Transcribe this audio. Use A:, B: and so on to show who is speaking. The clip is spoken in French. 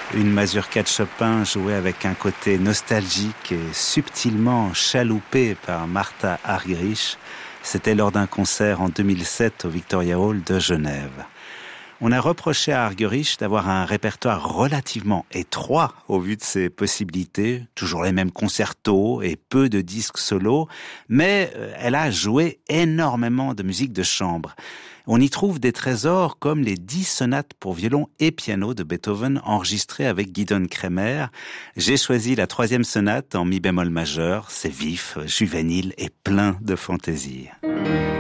A: Une mazurka de Chopin jouée avec un côté nostalgique et subtilement chaloupé par Martha Argerich. C'était lors d'un concert en 2007 au Victoria Hall de Genève. On a reproché à Argerich d'avoir un répertoire relativement étroit au vu de ses possibilités, toujours les mêmes concertos et peu de disques solos, mais elle a joué énormément de musique de chambre. On y trouve des trésors comme les 10 sonates pour violon et piano de Beethoven enregistrées avec Gidon Kremer. J'ai choisi la 3e sonate en mi bémol majeur. C'est vif, juvénile et plein de fantaisie.